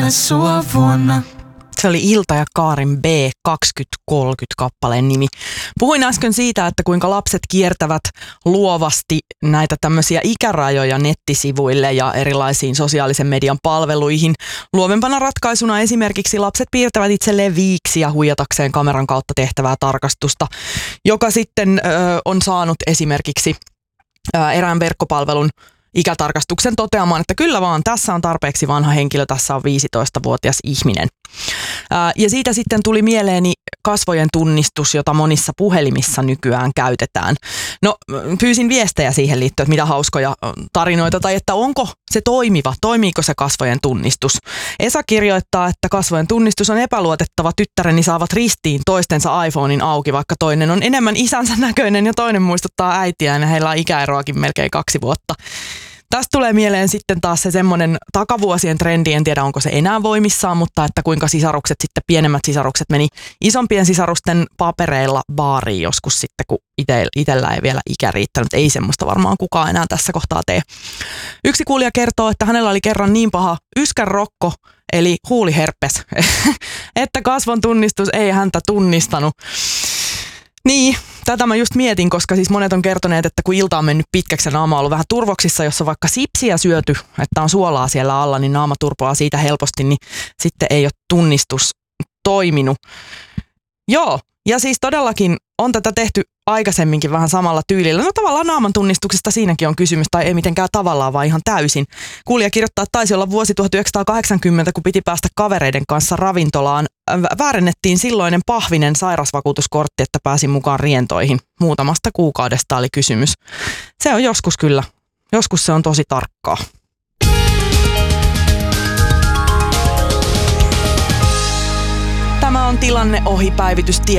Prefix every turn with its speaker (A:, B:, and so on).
A: lähellä sua vuonna.
B: Se oli Ilta ja Kaaren B 2030 kappaleen nimi. Puhuin äsken siitä, että kuinka lapset kiertävät luovasti näitä tämmöisiä ikärajoja nettisivuille ja erilaisiin sosiaalisen median palveluihin. Luovempana ratkaisuna esimerkiksi lapset piirtävät itselleen viiksiä huijatakseen kameran kautta tehtävää tarkastusta, joka sitten on saanut esimerkiksi erään verkkopalvelun ikätarkastuksen toteamaan, että kyllä vaan, tässä on tarpeeksi vanha henkilö, tässä on 15-vuotias ihminen. Ja siitä sitten tuli mieleeni kasvojen tunnistus, jota monissa puhelimissa nykyään käytetään. No, pyysin viestejä siihen liittyen, että mitä hauskoja tarinoita tai että onko se toimiva, toimiiko se kasvojen tunnistus. Esa kirjoittaa, että kasvojen tunnistus on epäluotettava, tyttäreni saavat ristiin toistensa iPhonein auki, vaikka toinen on enemmän isänsä näköinen ja toinen muistuttaa äitiään ja heillä on ikäeroakin melkein 2 vuotta. Tästä tulee mieleen sitten taas se semmoinen takavuosien trendi, en tiedä onko se enää voimissaan, mutta että kuinka sisarukset sitten, pienemmät sisarukset meni isompien sisarusten papereilla baariin joskus sitten, kun itsellä ei vielä ikä riittänyt. Ei semmoista varmaan kukaan enää tässä kohtaa tee. Yksi kuulija kertoo, että hänellä oli kerran niin paha yskänrokko, eli huuliherpes, että kasvon tunnistus ei häntä tunnistanut. Niin, tätä mä just mietin, koska siis monet on kertoneet, että kun ilta on mennyt pitkäksi ja naama on ollut vähän turvoksissa, jos on vaikka sipsiä syöty, että on suolaa siellä alla, niin naama turpoaa siitä helposti, niin sitten ei ole tunnistus toiminut. Joo, ja siis todellakin on tätä tehty aikaisemminkin vähän samalla tyylillä. No tavallaan naaman tunnistuksesta siinäkin on kysymys, tai ei mitenkään tavallaan, vaan ihan täysin. Kuulija kirjoittaa, että taisi olla vuosi 1980, kun piti päästä kavereiden kanssa ravintolaan. Väärennettiin silloinen pahvinen sairasvakuutuskortti, että pääsin mukaan rientoihin. Muutamasta kuukaudesta oli kysymys. Se on joskus kyllä. Joskus se on tosi tarkkaa. Tämä on Tilanne ohi päivitys